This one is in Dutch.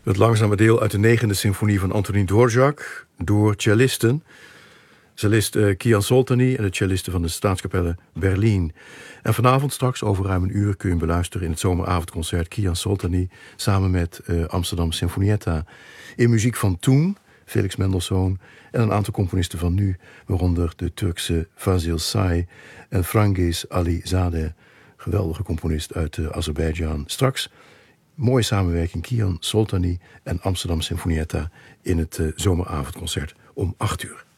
Het langzame deel uit de 9e symfonie van Antonín Dvořák door cellisten. Cellist Kian Soltani en de cellisten van de Staatskapelle Berlin. En vanavond straks over ruim een uur kun je beluisteren in het zomeravondconcert Kian Soltani samen met Amsterdam Sinfonietta. In muziek van toen, Felix Mendelssohn en een aantal componisten van nu, waaronder de Turkse Fazil Say en Frangiz Alizadeh, geweldige componist uit Azerbeidzjan. Straks mooie samenwerking Kian Soltani en Amsterdam Sinfonietta in het zomeravondconcert om 8 uur.